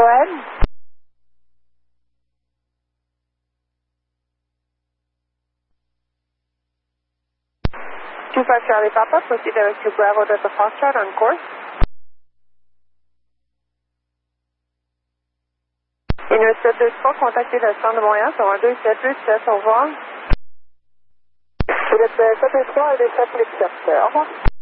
Go ahead. 25 Charlie Papa, proceed direct to Bravo Delta Foxtrot on course. Inuit 723, contactez le centre de Montréal sur un 2727, au revoir. Vous êtes 723 et des 7 au revoir.